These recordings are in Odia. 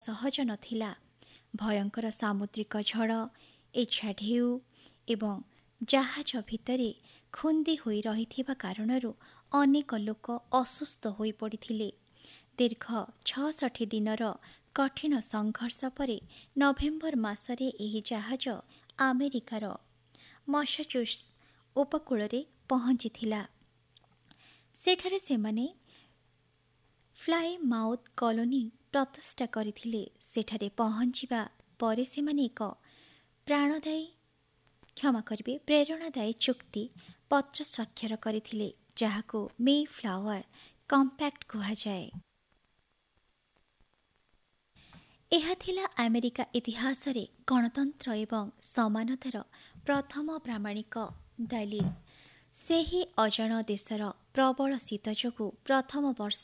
ସହଜ ନଥିଲା। ଭୟଙ୍କର ସାମୁଦ୍ରିକ ଝଡ଼, ଏଛା ଢେଉ ଏବଂ ଜାହାଜ ଭିତରେ ଖୁନ୍ଦି ହୋଇ ରହିଥିବା କାରଣରୁ ଅନେକ ଲୋକ ଅସୁସ୍ଥ ହୋଇପଡ଼ିଥିଲେ। ଦୀର୍ଘ 66 ଦିନର କଠିନ ସଂଘର୍ଷ ପରେ ନଭେମ୍ବର ମାସରେ ଏହି ଜାହାଜ ଆମେରିକାର ମାସାଚୁସେଟ୍ସ ଉପକୂଳରେ ପହଞ୍ଚିଥିଲା। ସେଠାରେ ସେମାନେ ପ୍ଲାଇମାଉଥ୍ କଲୋନି ପ୍ରତିଷ୍ଠା କରିଥିଲେ। ସେଠାରେ ପହଞ୍ଚିବା ପରେ ସେମାନେ ଏକ ପ୍ରେରଣାଦାୟୀ ଚୁକ୍ତି ପତ୍ର ସ୍ୱାକ୍ଷର କରିଥିଲେ, ଯାହାକୁ ମେଫ୍ଲାୱାର କମ୍ପାକ୍ଟ କୁହାଯାଏ। ଏହା ଥିଲା ଆମେରିକା ଇତିହାସରେ ଗଣତନ୍ତ୍ର ଏବଂ ସମାନତାର ପ୍ରଥମ ପ୍ରାମାଣିକ ଦଲିଲ। ସେହି ଅଜାଣ ଦେଶର ପ୍ରବଳ ଶୀତ ଯୋଗୁଁ ପ୍ରଥମ ବର୍ଷ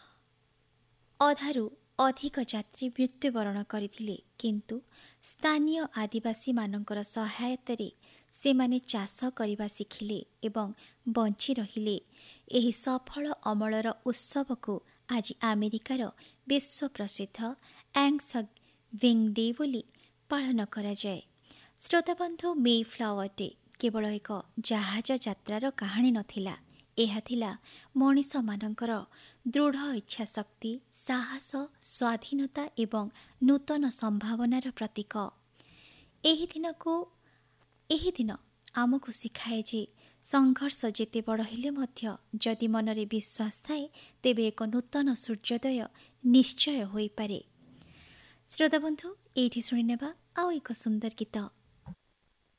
ଅଧାରୁ ଅଧିକ ଯାତ୍ରୀ ମୃତ୍ୟୁବରଣ କରିଥିଲେ, କିନ୍ତୁ ସ୍ଥାନୀୟ ଆଦିବାସୀମାନଙ୍କର ସହାୟତାରେ ସେମାନେ ଚାଷ କରିବା ଶିଖିଲେ ଏବଂ ବଞ୍ଚି ରହିଲେ। ଏହି ସଫଳ ଅମଳର ଉତ୍ସବକୁ ଆଜି ଆମେରିକାର ବିଶ୍ୱପ୍ରସିଦ୍ଧ ଥ୍ୟାଙ୍କସଗିଭିଂ ଡେ ବୋଲି ପାଳନ କରାଯାଏ। ଶ୍ରୋତାବନ୍ଧୁ, ମେଫ୍ଲାୱାର ଡେ କେବଳ ଏକ ଜାହାଜ ଯାତ୍ରାର କାହାଣୀ ନଥିଲା, ଏହା ଥିଲା ମଣିଷମାନଙ୍କର ଦୃଢ଼ ଇଚ୍ଛାଶକ୍ତି, ସାହସ, ସ୍ୱାଧୀନତା ଏବଂ ନୂତନ ସମ୍ଭାବନାର ପ୍ରତୀକ। ଏହି ଦିନ ଆମକୁ ଶିଖାଏ ଯେ ସଂଘର୍ଷ ଯେତେ ବଡ଼ ହେଲେ ମଧ୍ୟ ଯଦି ମନରେ ବିଶ୍ୱାସ ଥାଏ, ତେବେ ଏକ ନୂତନ ସୂର୍ଯ୍ୟୋଦୟ ନିଶ୍ଚୟ ହୋଇପାରେ। ଶ୍ରୋତାବନ୍ଧୁ, ଏଇଠି ଶୁଣିନେବା ଆଉ ଏକ ସୁନ୍ଦର ଗୀତ।